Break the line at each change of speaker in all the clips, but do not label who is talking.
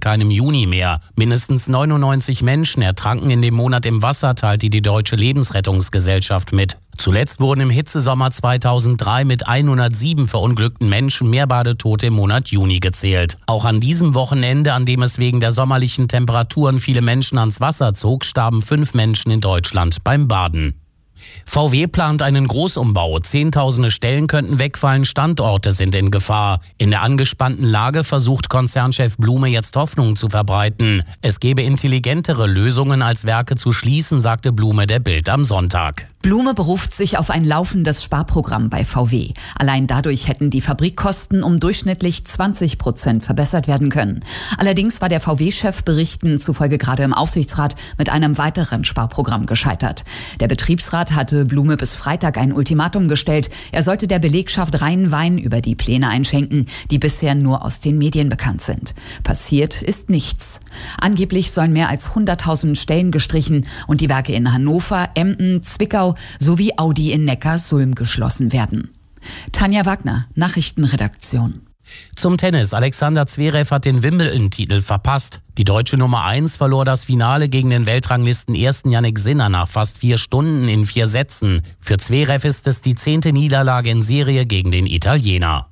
keinem Juni mehr. Mindestens 99 Menschen ertranken in dem Monat im Wasser, teilte die Deutsche Lebensrettungsgesellschaft mit. Zuletzt wurden im Hitzesommer 2003 mit 107 verunglückten Menschen mehr Badetote im Monat Juni gezählt. Auch an diesem Wochenende, an dem es wegen der sommerlichen Temperaturen viele Menschen ans Wasser zog, starben 5 Menschen in Deutschland beim Baden. VW plant einen Großumbau. Zehntausende Stellen könnten wegfallen, Standorte sind in Gefahr. In der angespannten Lage versucht Konzernchef Blume jetzt Hoffnung zu verbreiten. Es gebe intelligentere Lösungen als Werke zu schließen, sagte Blume der Bild am Sonntag.
Blume beruft sich auf ein laufendes Sparprogramm bei VW. Allein dadurch hätten die Fabrikkosten um durchschnittlich 20% verbessert werden können. Allerdings war der VW-Chef Berichten zufolge gerade im Aufsichtsrat mit einem weiteren Sparprogramm gescheitert. Der Betriebsrat hatte Blume bis Freitag ein Ultimatum gestellt. Er sollte der Belegschaft reinen Wein über die Pläne einschenken, die bisher nur aus den Medien bekannt sind. Passiert ist nichts. Angeblich sollen mehr als 100.000 Stellen gestrichen und die Werke in Hannover, Emden, Zwickau sowie Audi in Neckarsulm geschlossen werden. Tanja Wagner, Nachrichtenredaktion.
Zum Tennis. Alexander Zverev hat den Wimbledon-Titel verpasst. Die deutsche Nummer 1 verlor das Finale gegen den Weltranglisten-Ersten Jannik Sinner nach fast 4 Stunden in 4 Sätzen. Für Zverev ist es die 10. Niederlage in Serie gegen den Italiener.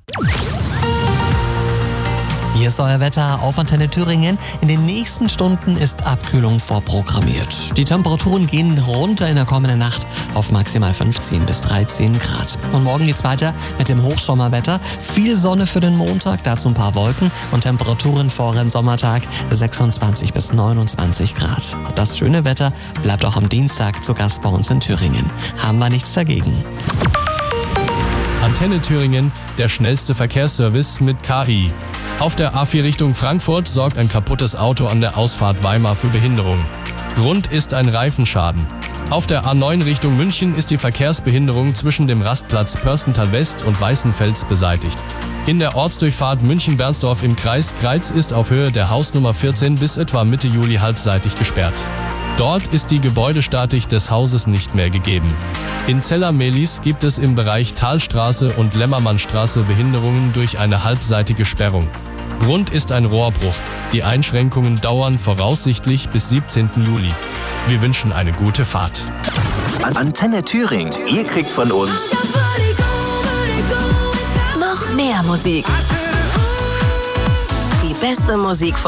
Hier ist euer Wetter auf Antenne Thüringen. In den nächsten Stunden ist Abkühlung vorprogrammiert. Die Temperaturen gehen runter in der kommenden Nacht auf maximal 15 bis 13 Grad. Und morgen geht's weiter mit dem Hochsommerwetter. Viel Sonne für den Montag, dazu ein paar Wolken und Temperaturen vor dem Sommertag 26 bis 29 Grad. Das schöne Wetter bleibt auch am Dienstag zu Gast bei uns in Thüringen. Haben wir nichts dagegen.
Antenne Thüringen, der schnellste Verkehrsservice mit KI. Auf der A4 Richtung Frankfurt sorgt ein kaputtes Auto an der Ausfahrt Weimar für Behinderung. Grund ist ein Reifenschaden. Auf der A9 Richtung München ist die Verkehrsbehinderung zwischen dem Rastplatz Pörstental West und Weißenfels beseitigt. In der Ortsdurchfahrt München-Bernsdorf im Kreis Greiz ist auf Höhe der Hausnummer 14 bis etwa Mitte Juli halbseitig gesperrt. Dort ist die Gebäudestatik des Hauses nicht mehr gegeben. In Zeller-Mehlis gibt es im Bereich Talstraße und Lämmermannstraße Behinderungen durch eine halbseitige Sperrung. Grund ist ein Rohrbruch. Die Einschränkungen dauern voraussichtlich bis 17. Juli. Wir wünschen eine gute Fahrt.
Antenne Thüringen. Ihr kriegt von uns
noch mehr Musik. Die beste Musik